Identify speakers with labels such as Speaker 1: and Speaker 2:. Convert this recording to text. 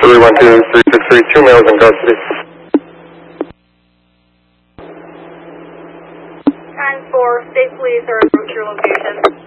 Speaker 1: 312-363, 2 males in custody.
Speaker 2: 10-4, state police are approach your location.